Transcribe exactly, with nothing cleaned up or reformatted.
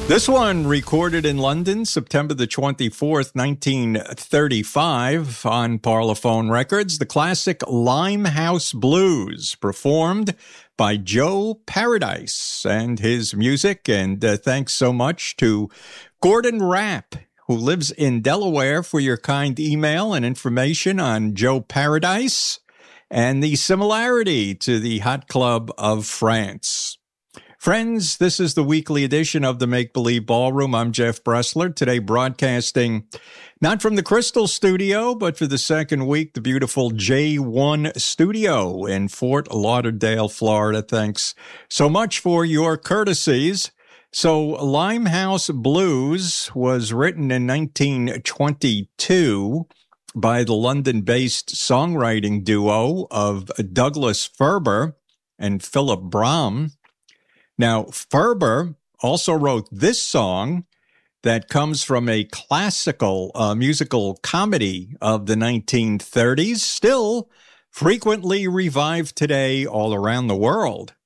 This one recorded in London, September the twenty-fourth, nineteen thirty-five, on Parlophone Records, the classic Limehouse Blues, performed by Joe Paradise and his music. And uh, thanks so much to Gordon Rapp, who lives in Delaware, for your kind email and information on Joe Paradise and the similarity to the Hot Club of France. Friends, this is the weekly edition of the Make Believe Ballroom. I'm Jeff Bressler, today broadcasting not from the Crystal Studio, but for the second week, the beautiful J one Studio in Fort Lauderdale, Florida. Thanks so much for your courtesies. So, Limehouse Blues was written in nineteen twenty-two by the London-based songwriting duo of Douglas Ferber and Philip Brahm. Now, Ferber also wrote this song that comes from a classical uh, musical comedy of the nineteen thirties, still frequently revived today all around the world.